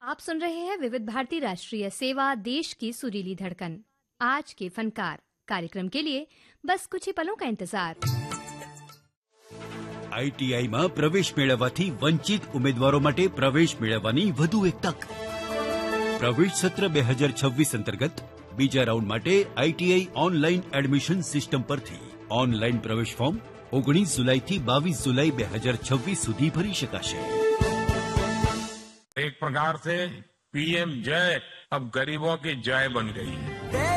आप सुन रहे हैं विविध भारती राष्ट्रीय सेवा, देश की सुरीली धड़कन। आज के फनकार कार्यक्रम के लिए बस कुछ ही पलों का इंतजार। ITI માં પ્રવેશ મેળવવાથી વંચિત ઉમેદવારો માટે પ્રવેશ મેળવવાની વધુ એક તક। પ્રવેશ સત્ર 2026 અંતર્ગત બીજા રાઉન્ડ માટે ITI ઓનલાઈન એડમિશન સિસ્ટમ પરથી ઓનલાઈન પ્રવેશ ફોર્મ 19 જુલાઈથી 22 जुलाई 2026 સુધી ભરી શકાશે। एक प्रकार से PM जय अब गरीबों की जय बन गई है।